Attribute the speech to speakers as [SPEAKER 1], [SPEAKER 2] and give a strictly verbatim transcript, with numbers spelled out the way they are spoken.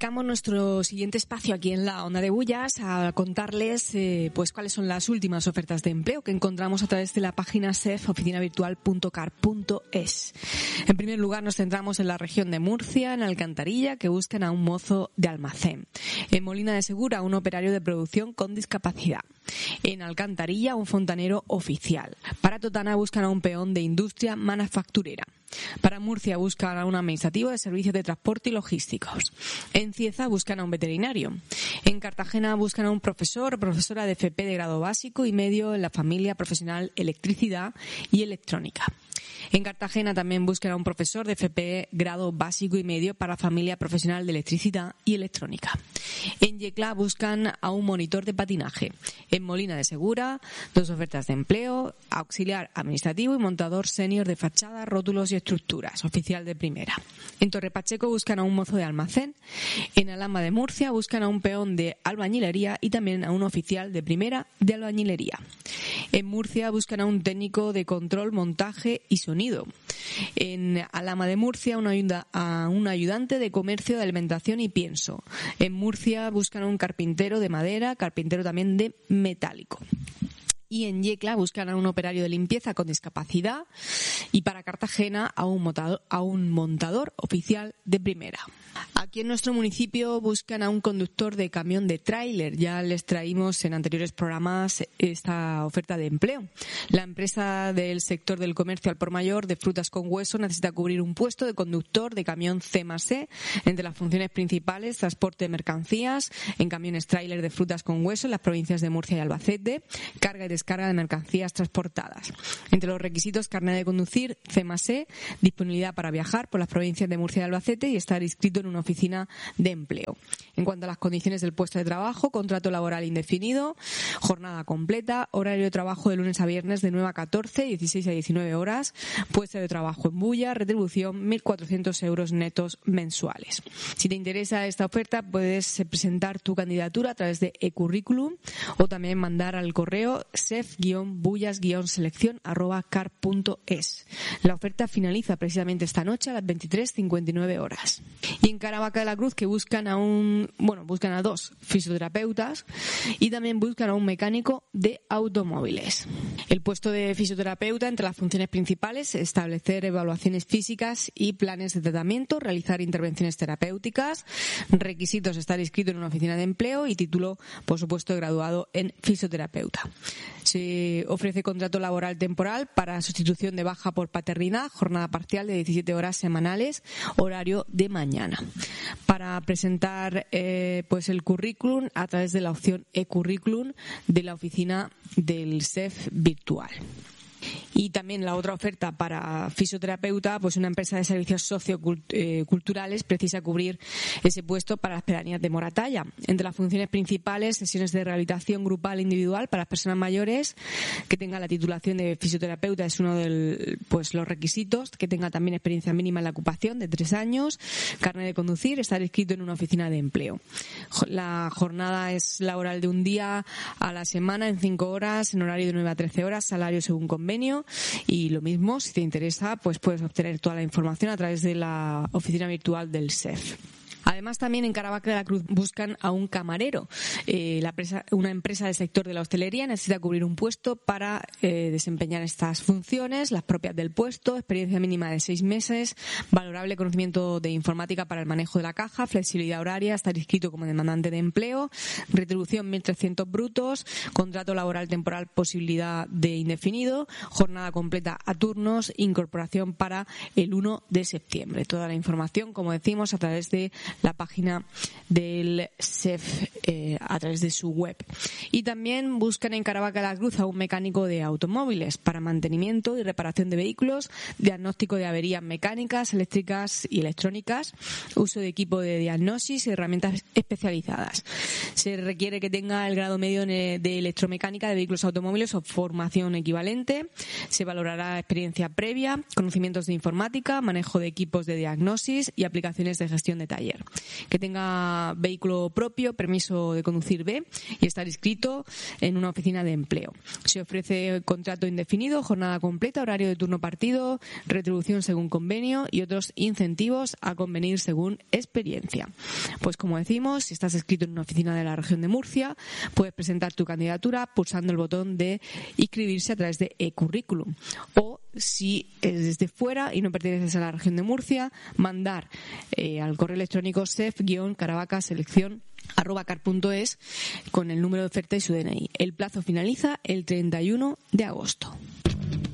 [SPEAKER 1] dedicamos nuestro siguiente espacio aquí en la Onda de Bullas a contarles eh, pues cuáles son las últimas ofertas de empleo que encontramos a través de la página S E F oficina virtual punto car punto es. En primer lugar nos centramos en la región de Murcia, en Alcantarilla, que buscan a un mozo de almacén. En Molina de Segura, un operario de producción con discapacidad. En Alcantarilla, un fontanero oficial. Para Totana buscan a un peón de industria manufacturera. Para Murcia buscan a un administrativo de servicios de transporte y logísticos. En Cieza buscan a un veterinario. En Cartagena buscan a un profesor o profesora de F P de grado básico y medio en la familia profesional electricidad y electrónica. En Cartagena también buscan a un profesor de F P grado básico y medio para la familia profesional de electricidad y electrónica. En Yecla buscan a un monitor de patinaje. En Molina de Segura, dos ofertas de empleo, auxiliar administrativo y montador senior de fachada, rótulos y estructuras, oficial de primera. En Torre Pacheco buscan a un mozo de almacén. En Alhama de Murcia buscan a un peón de albañilería y también a un oficial de primera de albañilería. En Murcia buscan a un técnico de control, montaje y sonido. En Alhama de Murcia una ayuda, a un ayudante de comercio de alimentación y pienso. En Murcia buscan a un carpintero de madera, carpintero también de metálico. Y en Yecla buscan a un operario de limpieza con discapacidad y para Cartagena a un montador, a un montador oficial de primera. Aquí en nuestro municipio buscan a un conductor de camión de tráiler. Ya les traímos en anteriores programas esta oferta de empleo. La empresa del sector del comercio al por mayor de frutas con hueso necesita cubrir un puesto de conductor de camión C más E entre las funciones principales, transporte de mercancías en camiones tráiler de frutas con hueso en las provincias de Murcia y Albacete, carga y descarga de mercancías transportadas. Entre los requisitos, carnet de conducir C más E, disponibilidad para viajar por las provincias de Murcia y Albacete y estar inscrito en una oficina de empleo. En cuanto a las condiciones del puesto de trabajo, contrato laboral indefinido, jornada completa, horario de trabajo de lunes a viernes de nueve a catorce, dieciséis a diecinueve horas, puesto de trabajo en bulla, retribución mil cuatrocientos euros netos mensuales. Si te interesa esta oferta, puedes presentar tu candidatura a través de e-curriculum o también mandar al correo sef bullas selección arroba car punto es. La oferta finaliza precisamente esta noche a las veintitrés cincuenta y nueve horas. Y en Caravaca de la Cruz, que buscan a un, bueno, buscan a dos fisioterapeutas y también buscan a un mecánico de automóviles. El puesto de fisioterapeuta, entre las funciones principales, establecer evaluaciones físicas y planes de tratamiento, realizar intervenciones terapéuticas, requisitos, estar inscrito en una oficina de empleo y título, por supuesto, de graduado en fisioterapeuta. Se ofrece contrato laboral temporal para sustitución de baja por paternidad, jornada parcial de diecisiete horas semanales, horario de mañana. Para presentar eh, pues el currículum a través de la opción e-currículum de la oficina del S E F virtual. Y también la otra oferta para fisioterapeuta, pues una empresa de servicios socioculturales precisa cubrir ese puesto para las pedanías de Moratalla. Entre las funciones principales, sesiones de rehabilitación grupal e individual para las personas mayores, que tenga la titulación de fisioterapeuta es uno de pues, los requisitos, que tenga también experiencia mínima en la ocupación de tres años, carnet de conducir, estar inscrito en una oficina de empleo. La jornada es laboral de un día a la semana en cinco horas, en horario de nueve a trece horas, salario según convenio. Y lo mismo, si te interesa, pues puedes obtener toda la información a través de la oficina virtual del S E F. Además, también en Caravaca de la Cruz buscan a un camarero. Eh, la empresa, una empresa del sector de la hostelería necesita cubrir un puesto para eh, desempeñar estas funciones, las propias del puesto, experiencia mínima de seis meses, valorable conocimiento de informática para el manejo de la caja, flexibilidad horaria, estar inscrito como demandante de empleo, retribución mil trescientos brutos, contrato laboral temporal, posibilidad de indefinido, jornada completa a turnos, incorporación para el uno de septiembre. Toda la información, como decimos, a través de la página del S E F eh, a través de su web. Y también buscan en Caravaca de la Cruz a un mecánico de automóviles para mantenimiento y reparación de vehículos, diagnóstico de averías mecánicas, eléctricas y electrónicas, uso de equipo de diagnosis y herramientas especializadas. Se requiere que tenga el grado medio de electromecánica de vehículos automóviles o formación equivalente. Se valorará experiencia previa, conocimientos de informática, manejo de equipos de diagnosis y aplicaciones de gestión de taller. Que tenga vehículo propio, permiso de conducir B y estar inscrito en una oficina de empleo. Se ofrece contrato indefinido, jornada completa, horario de turno partido, retribución según convenio y otros incentivos a convenir según experiencia. Pues como decimos, si estás inscrito en una oficina de la región de Murcia, puedes presentar tu candidatura pulsando el botón de inscribirse a través de e-currículum. O si eres de fuera y no perteneces a la región de Murcia, mandar eh, al correo electrónico sef-caravacaselección arroba car punto es con el número de oferta y su D N I. El plazo finaliza el treinta y uno de agosto.